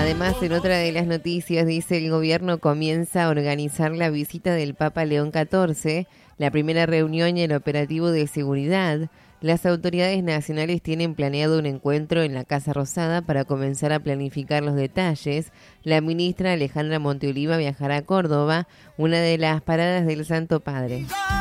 Además, en otra de las noticias dice el gobierno comienza a organizar la visita del Papa León XIV, la primera reunión y el operativo de seguridad. Las autoridades nacionales tienen planeado un encuentro en la Casa Rosada para comenzar a planificar los detalles. La ministra Alejandra Monteoliva viajará a Córdoba, una de las paradas del Santo Padre.